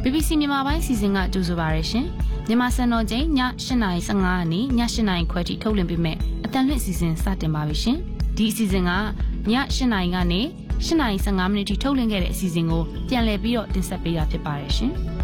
BBC မြန်မာပိုင်းစီစဉ်ကကြိုဆိုပါရရှင်မြန်မာစံတော်ချိန်ည8:15နာရီည8:00ခွဲထိထုတ်လွှင့်ပေးမယ်အတန်လွင့်စီစဉ်စတင်ပါပြီရှင်ဒီအစီအစဉ်ကည8:00ကနေ8:15မိနစ်ထိထုတ်လွှင့်ခဲ့တဲ့အစီအစဉ်ကိုပြန်လည်ပြီးတော့တင်ဆက်ပေးတာဖြစ်ပါတယ်ရှင်